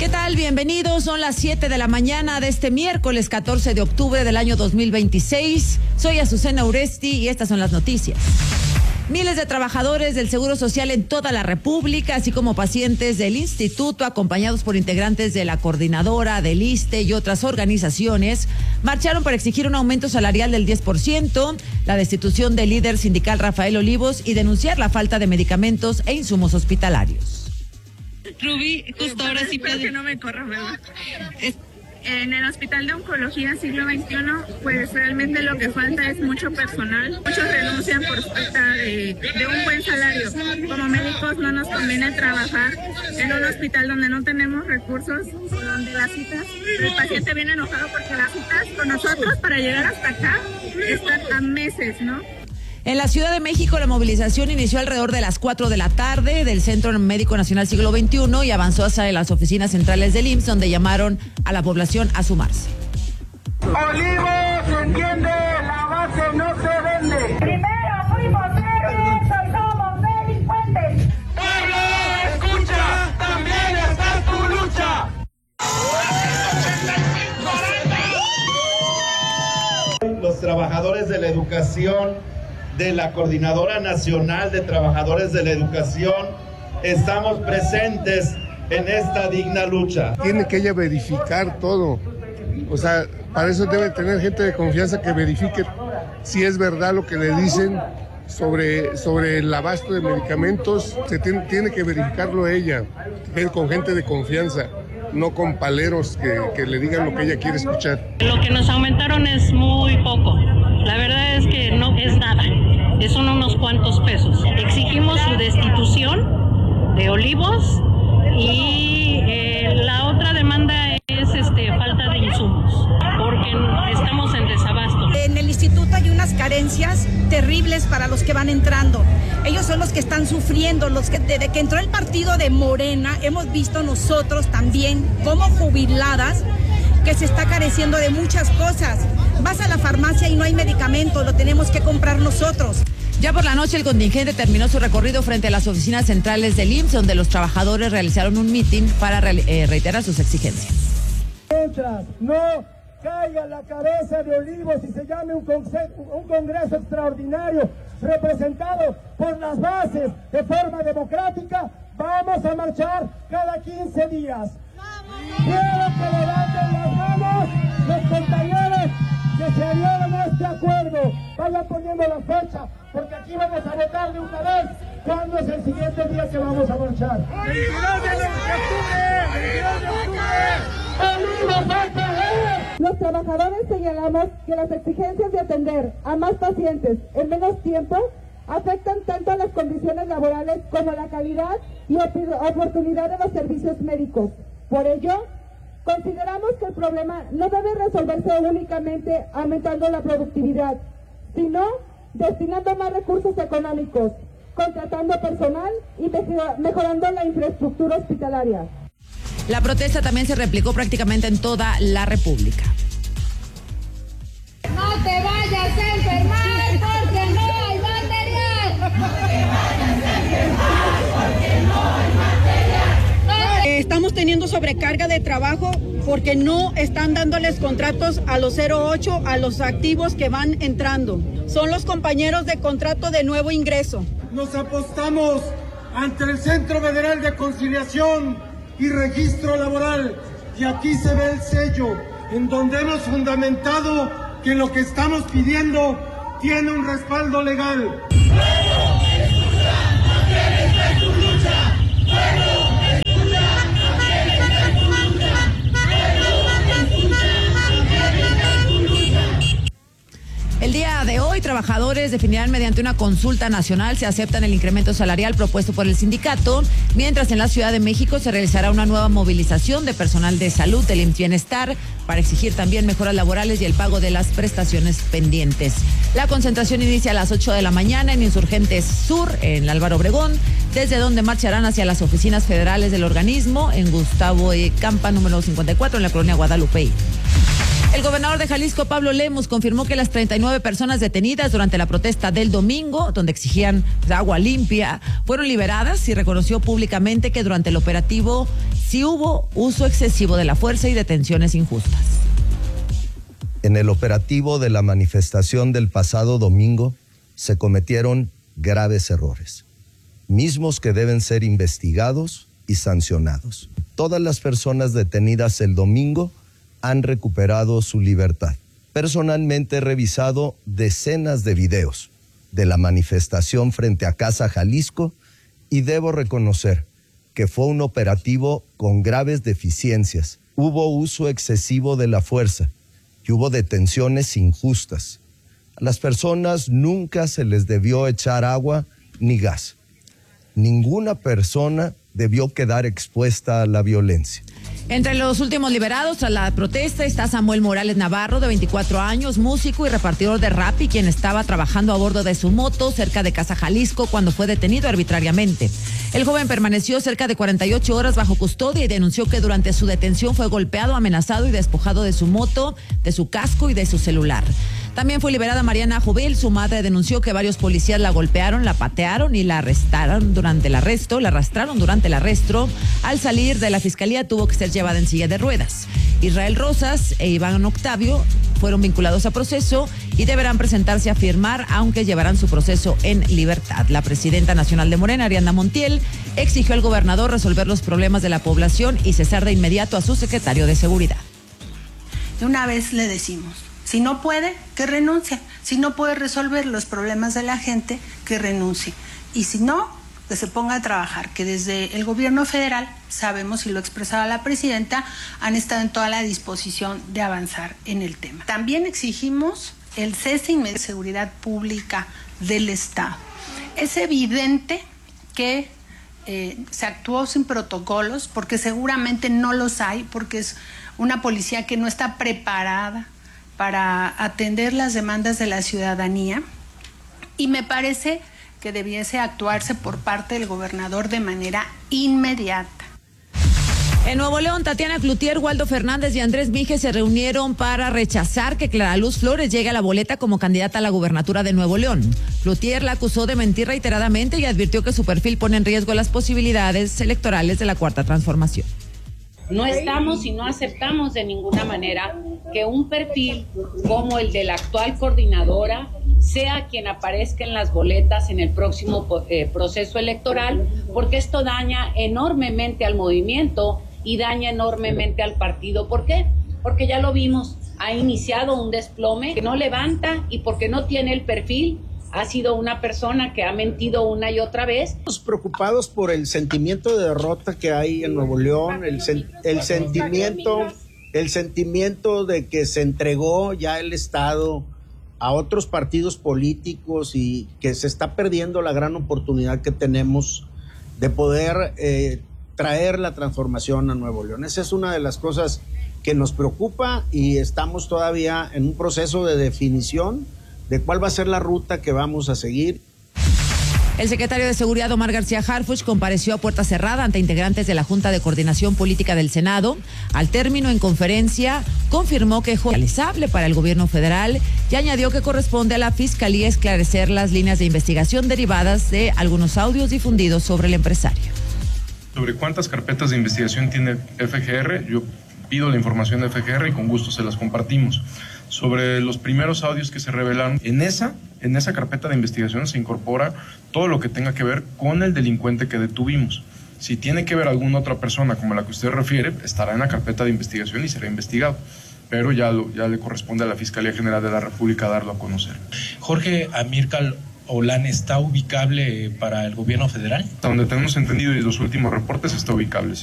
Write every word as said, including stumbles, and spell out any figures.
¿Qué tal? Bienvenidos. Son las siete de la mañana de este miércoles catorce de octubre del año dos mil veintiséis. Soy Azucena Uresti y estas son las noticias. Miles de trabajadores del Seguro Social en toda la República, así como pacientes del instituto, acompañados por integrantes de la coordinadora, del I S S S T E y otras organizaciones, marcharon para exigir un aumento salarial del diez por ciento, la destitución del líder sindical Rafael Olivos y denunciar la falta de medicamentos e insumos hospitalarios. Rubí, justo ahora sí puede. Que no me corra, ¿verdad? Es... En el Hospital de Oncología Siglo veintiuno, pues realmente lo que falta es mucho personal. Muchos renuncian por falta de, de un buen salario. Como médicos no nos conviene trabajar en un hospital donde no tenemos recursos, donde las citas, el paciente viene enojado porque las citas con nosotros para llegar hasta acá están a meses, ¿no? En la Ciudad de México, la movilización inició alrededor de las cuatro de la tarde del Centro Médico Nacional Siglo veintiuno y avanzó hacia las oficinas centrales del I M S S, donde llamaron a la población a sumarse. Olivos, se entiende, la base no se vende. Primero fuimos héroes, hoy somos delincuentes. ¡Pueblo, escucha! ¡También está tu lucha! Los trabajadores de la educación, de la Coordinadora Nacional de Trabajadores de la Educación, estamos presentes en esta digna lucha. Tiene que ella verificar todo, o sea, para eso debe tener gente de confianza que verifique si es verdad lo que le dicen sobre, sobre el abasto de medicamentos. Se tiene, tiene que verificarlo ella, con gente de confianza, no con paleros que, que le digan lo que ella quiere escuchar. Lo que nos aumentaron es muy poco. La verdad es que no es nada, son unos cuantos pesos. Exigimos su destitución de Olivos y eh, la otra demanda es este, falta de insumos, porque estamos en desabasto. En el instituto hay unas carencias terribles para los que van entrando. Ellos son los que están sufriendo, los que desde que entró el partido de Morena hemos visto nosotros también como jubiladas que se está careciendo de muchas cosas. Vas a la farmacia y no hay medicamento, lo tenemos que comprar nosotros. Ya por la noche el contingente terminó su recorrido frente a las oficinas centrales del I M S S, donde los trabajadores realizaron un mitin para eh, reiterar sus exigencias. Mientras no caiga la cabeza de Olivos y se llame un, un congreso extraordinario representado por las bases de forma democrática, vamos a marchar cada quince días. Quiero que levanten las manos los compañeros que se adhieron a este acuerdo. Vayan poniendo la fecha, porque aquí vamos a votar de una vez cuándo es el siguiente día que vamos a marchar. veintidós de octubre, veintidós de octubre, Olivos va a caer. Los trabajadores señalamos que las exigencias de atender a más pacientes en menos tiempo afectan tanto a las condiciones laborales como a la calidad y oportunidad de los servicios médicos. Por ello, consideramos que el problema no debe resolverse únicamente aumentando la productividad, sino destinando más recursos económicos, contratando personal y mejorando la infraestructura hospitalaria. La protesta también se replicó prácticamente en toda la República. No te vayas a enfermar porque no hay material. No te vayas a enfermar porque no hay material. Estamos teniendo sobrecarga de trabajo porque no están dándoles contratos a los cero ocho, a los activos que van entrando. Son los compañeros de contrato de nuevo ingreso. Nos apostamos ante el Centro Federal de Conciliación y Registro Laboral, y aquí se ve el sello en donde hemos fundamentado que lo que estamos pidiendo tiene un respaldo legal. El día de hoy, trabajadores definirán mediante una consulta nacional si aceptan el incremento salarial propuesto por el sindicato, mientras en la Ciudad de México se realizará una nueva movilización de personal de salud del I M S S Bienestar para exigir también mejoras laborales y el pago de las prestaciones pendientes. La concentración inicia a las ocho de la mañana en Insurgentes Sur, en Álvaro Obregón, desde donde marcharán hacia las oficinas federales del organismo en Gustavo E. Campa, número cincuenta y cuatro, en la colonia Guadalupe. El gobernador de Jalisco, Pablo Lemus, confirmó que las treinta y nueve personas detenidas durante la protesta del domingo, donde exigían agua limpia, fueron liberadas y reconoció públicamente que durante el operativo si hubo uso excesivo de la fuerza y detenciones injustas. En el operativo de la manifestación del pasado domingo se cometieron graves errores, mismos que deben ser investigados y sancionados. Todas las personas detenidas el domingo han recuperado su libertad. Personalmente he revisado decenas de videos de la manifestación frente a Casa Jalisco y debo reconocer que fue un operativo con graves deficiencias. Hubo uso excesivo de la fuerza y hubo detenciones injustas. A las personas nunca se les debió echar agua ni gas. Ninguna persona debió quedar expuesta a la violencia. Entre los últimos liberados tras la protesta está Samuel Morales Navarro, de veinticuatro años, músico y repartidor de Rappi, quien estaba trabajando a bordo de su moto cerca de Casa Jalisco cuando fue detenido arbitrariamente. El joven permaneció cerca de cuarenta y ocho horas bajo custodia y denunció que durante su detención fue golpeado, amenazado y despojado de su moto, de su casco y de su celular. También fue liberada Mariana Jovel. Su madre denunció que varios policías la golpearon, la patearon y la arrestaron durante el arresto, la arrastraron durante el arresto. Al salir de la fiscalía tuvo que ser llevada en silla de ruedas. Israel Rosas e Iván Octavio fueron vinculados a proceso y deberán presentarse a firmar, aunque llevarán su proceso en libertad. La presidenta nacional de Morena, Ariadna Montiel, exigió al gobernador resolver los problemas de la población y cesar de inmediato a su secretario de Seguridad. De una vez le decimos, si no puede, que renuncie. Si no puede resolver los problemas de la gente, que renuncie. Y si no, que se ponga a trabajar, que desde el gobierno federal, sabemos, y lo expresaba la presidenta, han estado en toda la disposición de avanzar en el tema. También exigimos el cese inmediato de seguridad pública del Estado. Es evidente que eh, se actuó sin protocolos, porque seguramente no los hay, porque es una policía que no está preparada para atender las demandas de la ciudadanía, y me parece que debiese actuarse por parte del gobernador de manera inmediata. En Nuevo León, Tatiana Cloutier, Waldo Fernández y Andrés Mije se reunieron para rechazar que Clara Luz Flores llegue a la boleta como candidata a la gubernatura de Nuevo León. Cloutier la acusó de mentir reiteradamente y advirtió que su perfil pone en riesgo las posibilidades electorales de la Cuarta Transformación. No estamos y no aceptamos de ninguna manera que un perfil como el de la actual coordinadora sea quien aparezca en las boletas en el próximo eh, proceso electoral, porque esto daña enormemente al movimiento y daña enormemente al partido. ¿Por qué? Porque ya lo vimos, ha iniciado un desplome que no levanta, y porque no tiene el perfil. Ha sido una persona que ha mentido una y otra vez. Estamos preocupados por el sentimiento de derrota que hay en Nuevo León, el, sen- el sentimiento, el sentimiento de que se entregó ya el Estado a otros partidos políticos y que se está perdiendo la gran oportunidad que tenemos de poder eh, traer la transformación a Nuevo León. Esa es una de las cosas que nos preocupa, y estamos todavía en un proceso de definición de cuál va a ser la ruta que vamos a seguir. El secretario de Seguridad, Omar García Harfuch, compareció a puerta cerrada ante integrantes de la Junta de Coordinación Política del Senado. Al término, en conferencia, confirmó que es realizable para el gobierno federal y añadió que corresponde a la Fiscalía esclarecer las líneas de investigación derivadas de algunos audios difundidos sobre el empresario. Sobre cuántas carpetas de investigación tiene F G R, yo pido la información de F G R y con gusto se las compartimos. Sobre los primeros audios que se revelaron, en esa, en esa carpeta de investigación se incorpora todo lo que tenga que ver con el delincuente que detuvimos. Si tiene que ver alguna otra persona como la que usted refiere, estará en la carpeta de investigación y será investigado. Pero ya, lo, ya le corresponde a la Fiscalía General de la República darlo a conocer. Jorge Amílcar Olán, ¿está ubicable para el gobierno federal? Hasta donde tenemos entendido y los últimos reportes, está ubicable.